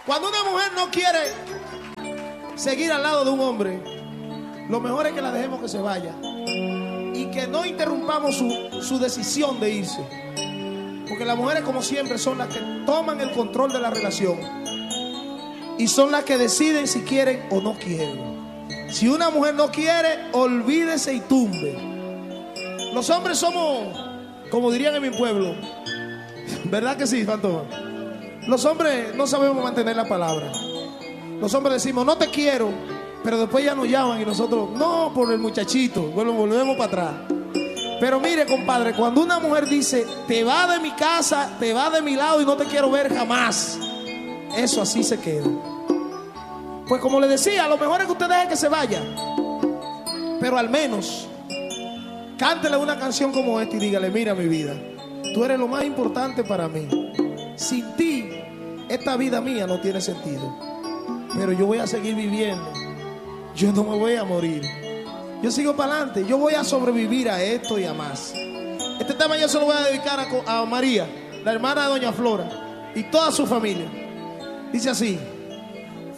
Cuando una mujer no quiere seguir al lado de un hombre, lo mejor es que la dejemos que se vaya y que no interrumpamos su decisión de irse. Porque las mujeres, como siempre, son las que toman el control de la relación y son las que deciden si quieren o no quieren. Si una mujer no quiere, olvídese y tumbe. Los hombres somos, como dirían en mi pueblo, ¿verdad que sí, Fantoma? Los hombres no sabemos mantener la palabra. Los hombres decimos, no te quiero, pero después ya nos llaman y nosotros, no, por el muchachito, bueno, volvemos para atrás. Pero mire, compadre, cuando una mujer dice, te va de mi casa, te va de mi lado y no te quiero ver jamás, eso así se queda. Pues como le decía, lo mejor es que usted deje que se vaya, pero al menos cántele una canción como esta y dígale, mira mi vida, tú eres lo más importante para mí. Sin ti, esta vida mía no tiene sentido, pero yo voy a seguir viviendo. Yo no me voy a morir. Yo sigo para adelante. Yo voy a sobrevivir a esto y a más. Este tema yo se lo voy a dedicar a María, la hermana de Doña Flora, y toda su familia. Dice así.